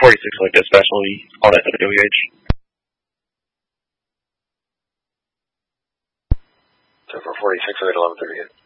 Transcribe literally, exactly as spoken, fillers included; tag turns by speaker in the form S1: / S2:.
S1: forty-six, like especially all that W H.
S2: So for forty-six, I at eleven thirty.